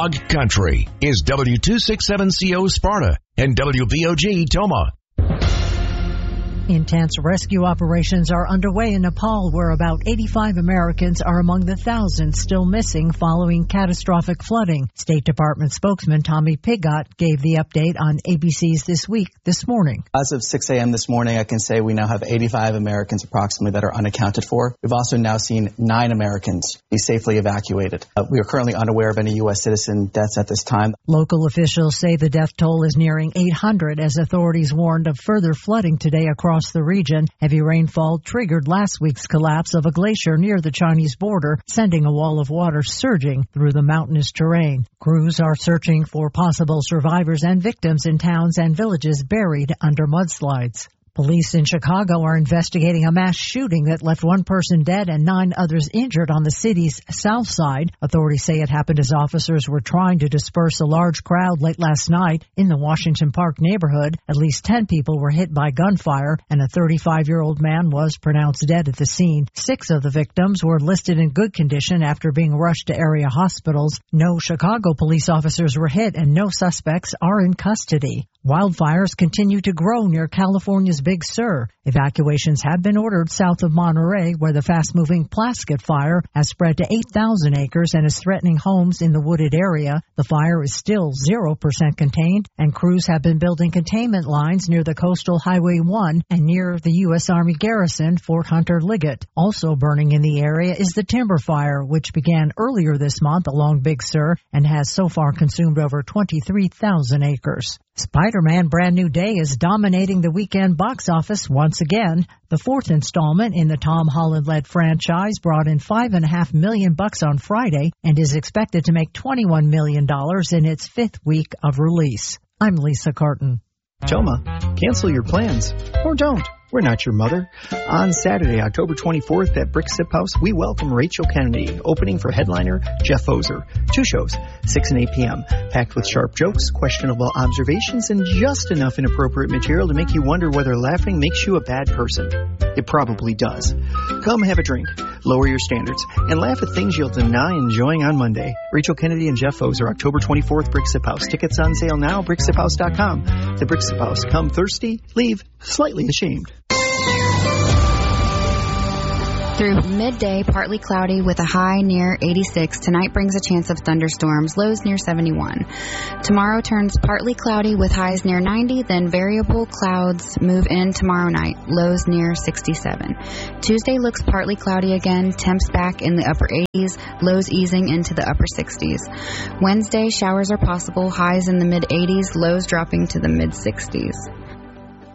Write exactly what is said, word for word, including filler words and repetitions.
Dog Country is W two sixty-seven C O Sparta and W B O G Toma. Intense rescue operations are underway in Nepal, where about eighty-five Americans are among the thousands still missing following catastrophic flooding. State Department spokesman Tommy Pigott gave the update on A B C's This Week this morning. As of six a.m. this morning, I can say we now have eighty-five Americans approximately that are unaccounted for. We've also now seen nine Americans be safely evacuated. Uh, we are currently unaware of any U S citizen deaths at this time. Local officials say the death toll is nearing eight hundred as authorities warned of further flooding today across the region. Heavy rainfall triggered last week's collapse of a glacier near the Chinese border, sending a wall of water surging through the mountainous terrain. Crews are searching for possible survivors and victims in towns and villages buried under mudslides. Police in Chicago are investigating a mass shooting that left one person dead and nine others injured on the city's south side. Authorities say it happened as officers were trying to disperse a large crowd late last night in the Washington Park neighborhood. At least ten people were hit by gunfire, and a thirty-five-year-old man was pronounced dead at the scene. Six of the victims were listed in good condition after being rushed to area hospitals. No Chicago police officers were hit, and no suspects are in custody. Wildfires continue to grow near California's Big Sur. Evacuations have been ordered south of Monterey, where the fast-moving Plaskett fire has spread to eight thousand acres and is threatening homes in the wooded area. The fire is still zero percent contained, and crews have been building containment lines near the Coastal Highway one and near the U S Army garrison, Fort Hunter Liggett. Also burning in the area is the timber fire, which began earlier this month along Big Sur and has so far consumed over twenty-three thousand acres. Spider-Man Brand New Day is dominating the weekend box office once again. The fourth installment in the Tom Holland-led franchise brought in five and a half million bucks on Friday and is expected to make twenty-one million dollars in its fifth week of release. I'm Lisa Carton. Toma, cancel your plans. Or don't. We're not your mother. On Saturday, October twenty-fourth at Brick Sip House, we welcome Rachel Kennedy, opening for headliner Jeff Ozer. Two shows, six and eight p.m., packed with sharp jokes, questionable observations, and just enough inappropriate material to make you wonder whether laughing makes you a bad person. It probably does. Come have a drink, lower your standards, and laugh at things you'll deny enjoying on Monday. Rachel Kennedy and Jeff Ozer, October twenty-fourth, Brick Sip House. Tickets on sale now, brick sip house dot com. The Brick Sip House. Come thirsty, leave slightly ashamed. Through midday, partly cloudy with a high near eighty-six. Tonight brings a chance of thunderstorms, lows near seventy-one. Tomorrow turns partly cloudy with highs near ninety, then variable clouds move in tomorrow night, lows near sixty-seven. Tuesday looks partly cloudy again, temps back in the upper eighties, lows easing into the upper sixties. Wednesday, showers are possible, highs in the mid eighties, lows dropping to the mid sixties.